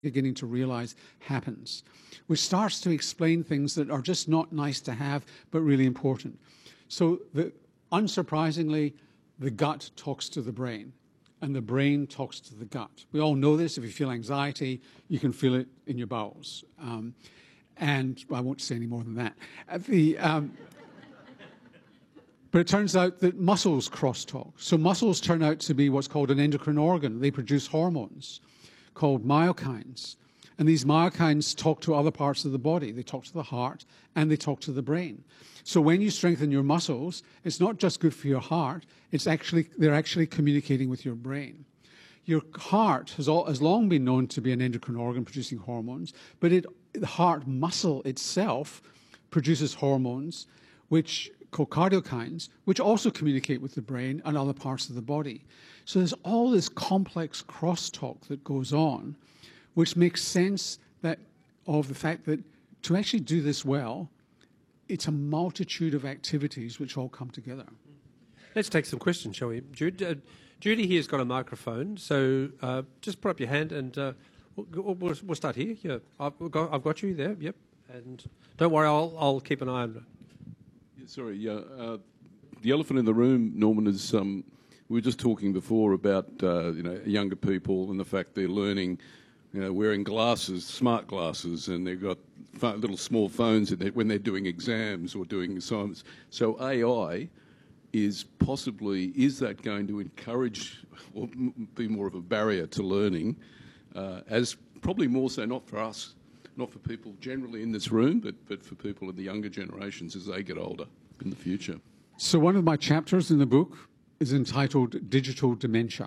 beginning to realize happens, which starts to explain things that are just not nice to have, but really important. So unsurprisingly, the gut talks to the brain, and the brain talks to the gut. We all know this. If you feel anxiety, you can feel it in your bowels. And I won't say any more than that. But it turns out that muscles crosstalk. So muscles turn out to be what's called an endocrine organ. They produce hormones called myokines. And these myokines talk to other parts of the body. They talk to the heart and they talk to the brain. So when you strengthen your muscles, it's not just good for your heart, they're actually communicating with your brain. Your heart has long been known to be an endocrine organ producing hormones, but the heart muscle itself produces hormones called cardiokines, which also communicate with the brain and other parts of the body. So there's all this complex crosstalk that goes on, which makes sense of the fact that to actually do this well, it's a multitude of activities which all come together. Let's take some questions, shall we? Judy here's got a microphone, so just put up your hand and we'll start here. Yeah, I've got you there. Yep, and don't worry, I'll keep an eye on it. Sorry, the elephant in the room, Norman, is we were just talking before about younger people and the fact they're learning, wearing glasses, smart glasses, and they've got little small phones when they're doing exams or doing assignments. So AI is that going to encourage or be more of a barrier to learning, as probably more so not for us, not for people generally in this room, but for people in the younger generations as they get older in the future. So one of my chapters in the book is entitled Digital Dementia.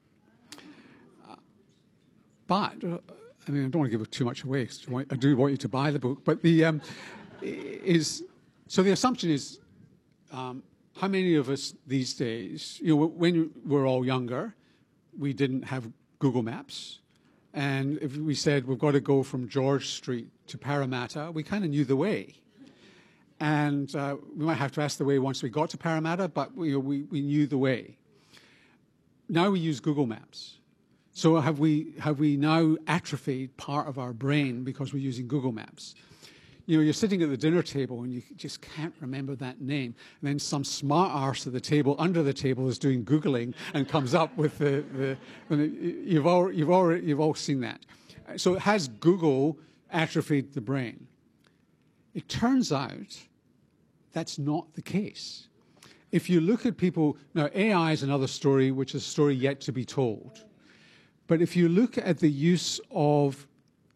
But, I don't want to give too much away, because I do want you to buy the book, but the assumption is, how many of us these days, when we're all younger, we didn't have Google Maps. And if we said we've got to go from George Street to Parramatta, we kind of knew the way. And we might have to ask the way once we got to Parramatta, but we knew the way. Now we use Google Maps. So have we now atrophied part of our brain because we're using Google Maps? You're sitting at the dinner table and you just can't remember that name. And then some smart arse at the table, under the table, is doing Googling and comes up with you've all seen that. So has Google atrophied the brain? It turns out that's not the case. If you look at people, now AI is another story, which is a story yet to be told. But if you look at the use of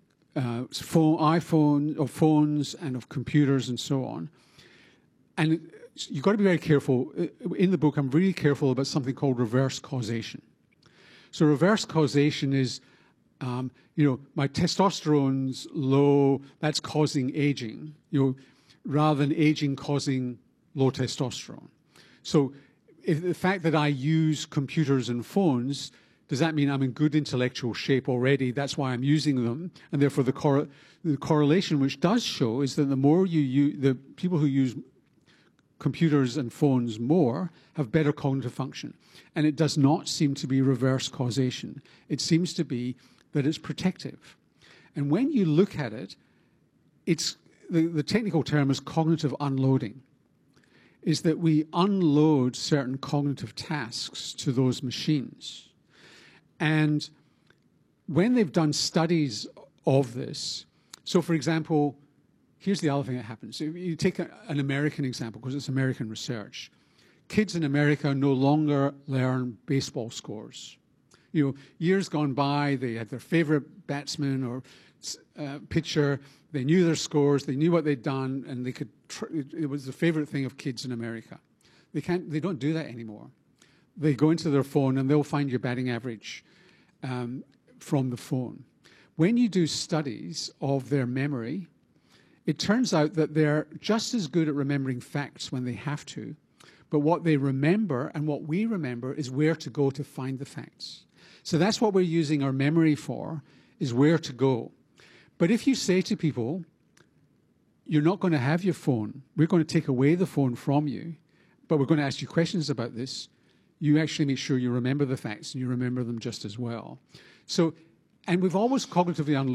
phones and of computers and so on. And you've got to be very careful. In the book, I'm really careful about something called reverse causation. So reverse causation is, my testosterone's low, that's causing aging, rather than aging causing low testosterone. So the fact that I use computers and phones, does that mean I'm in good intellectual shape already? That's why I'm using them. And therefore the correlation which does show is that the more the people who use computers and phones more have better cognitive function. And it does not seem to be reverse causation. It seems to be that it's protective. And when you look at it, the technical term is cognitive unloading, is that we unload certain cognitive tasks to those machines. And when they've done studies of this, so for example, here's the other thing that happens. You take an American example, because it's American research. Kids in America no longer learn baseball scores. Years gone by, they had their favorite batsman or pitcher. They knew their scores, they knew what they'd done, and it was the favorite thing of kids in America. They don't do that anymore. They go into their phone and they'll find your batting average from the phone. When you do studies of their memory, it turns out that they're just as good at remembering facts when they have to, but what they remember and what we remember is where to go to find the facts. So that's what we're using our memory for, is where to go. But if you say to people, you're not going to have your phone, we're going to take away the phone from you, but we're going to ask you questions about this, you actually make sure you remember the facts and you remember them just as well. So, and we've always cognitively unloaded